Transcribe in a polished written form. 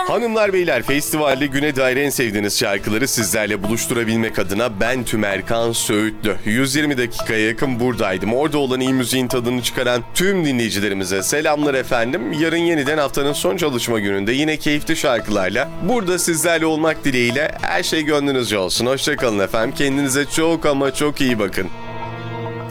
Hanımlar beyler, festivalde güne dair en sevdiğiniz şarkıları sizlerle buluşturabilmek adına ben Tümerkan Söğütlü. 120 dakikaya yakın buradaydım. Orada olan iyi müziğin tadını çıkaran tüm dinleyicilerimize selamlar efendim. Yarın yeniden haftanın son çalışma gününde yine keyifli şarkılarla burada sizlerle olmak dileğiyle her şey gönlünüzce olsun. Hoşçakalın efendim. Kendinize çok ama çok iyi bakın.